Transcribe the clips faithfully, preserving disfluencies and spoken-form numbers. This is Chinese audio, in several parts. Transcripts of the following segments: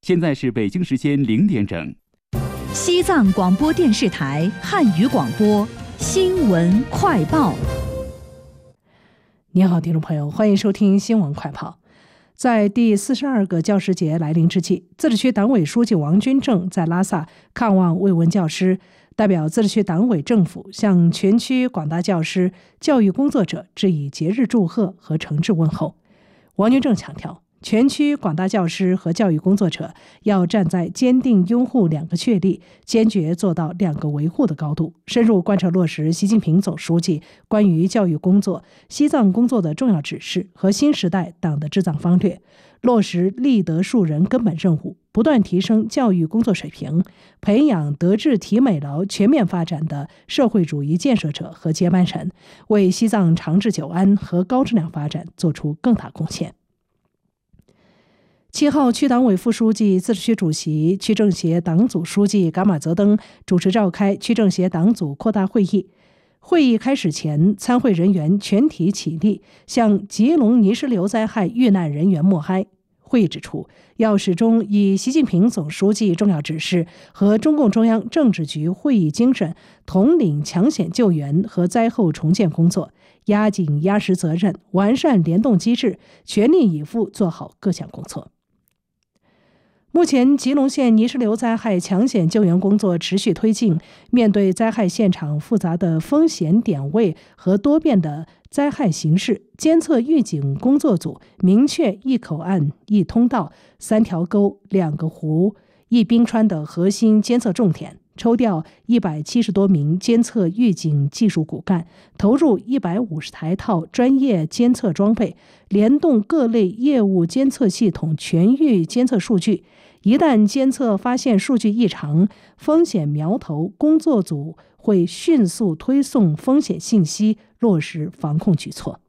现在是北京时间零点整。 西藏广播电视台汉语广播新闻快报。 您好，听众朋友，欢迎收听新闻快报。在第四十二个教师节来临之际，自治区党委书记王军正在拉萨看望慰问教师，代表自治区党委政府向全区广大教师、教育工作者致以节日祝贺和诚挚问候。王军正强调，全区广大教师和教育工作者要站在坚定拥护两个确立、坚决做到两个维护的高度，深入贯彻落实习近平总书记关于教育工作、西藏工作的重要指示和新时代党的治藏方略，落实立德树人根本任务，不断提升教育工作水平，培养德智体美劳全面发展的社会主义建设者和接班人，为西藏长治久安和高质量发展做出更大贡献。七号，区党委副书记、自治区主席、区政协党组书记噶玛泽登主持召开区政协党组扩大会议。会议开始前，参会人员全体起立，向吉隆泥石流灾害遇难人员默哀。会议指出，要始终以习近平总书记重要指示和中共中央政治局会议精神，统领抢险救援和灾后重建工作，压紧压实责任，完善联动机制，全力以赴做好各项工作。目前，吉隆县泥石流灾害抢险救援工作持续推进。面对灾害现场复杂的风险点位和多变的灾害形势，监测预警工作组明确一口岸、一通道、三条沟、两个湖、一冰川的核心监测重点，抽调一百七十多名监测预警技术骨干，投入一百五十台套专业监测装备，联动各类业务监测系统全域监测数据。一旦监测发现数据异常、风险苗头，工作组会迅速推送风险信息，落实防控举措。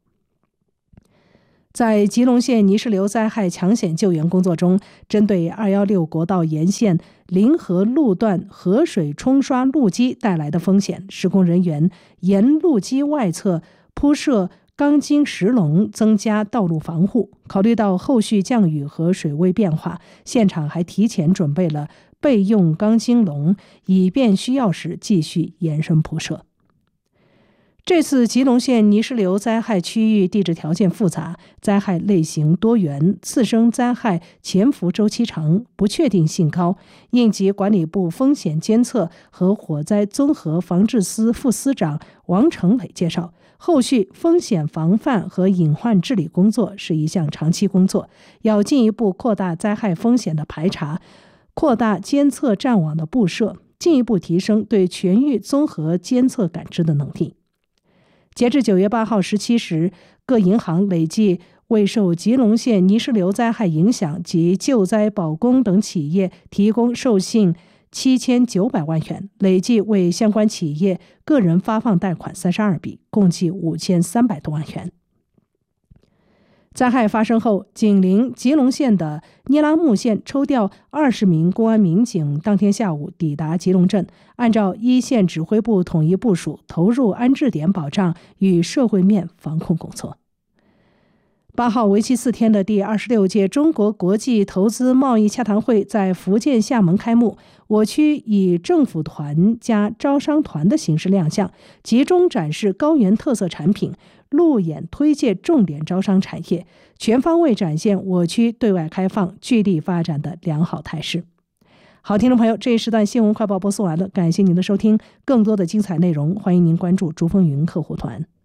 在吉隆县泥石流灾害抢险救援工作中，针对二一六国道沿线临河路段河水冲刷路基带来的风险，施工人员沿路基外侧铺设钢筋石笼，增加道路防护。考虑到后续降雨和水位变化，现场还提前准备了备用钢筋笼，以便需要时继续延伸铺设。这次吉隆县泥石流灾害区域地质条件复杂，灾害类型多元，次生灾害潜伏周期长，不确定性高。应急管理部风险监测和火灾综合防治司副司长王成磊介绍，后续风险防范和隐患治理工作是一项长期工作，要进一步扩大灾害风险的排查，扩大监测站网的布设，进一步提升对全域综合监测感知的能力。截至九月八号十七时，各银行累计为受吉隆县泥石流灾害影响及救灾保供等企业提供授信七千九百万元，累计为相关企业个人发放贷款三十二笔，共计五千三百多万元。灾害发生后，紧邻吉隆县的聂拉木县抽调二十名公安民警，当天下午抵达吉隆镇，按照一线指挥部统一部署，投入安置点保障与社会面防控工作。八号，为期四天的第二十六届中国国际投资贸易洽谈会在福建厦门开幕。我区以政府团加招商团的形式亮相，集中展示高原特色产品，路演推介重点招商产业，全方位展现我区对外开放、聚力发展的良好态势。好，听众朋友，这一时段新闻快报播送完了，感谢您的收听。更多的精彩内容，欢迎您关注竹风云客户团。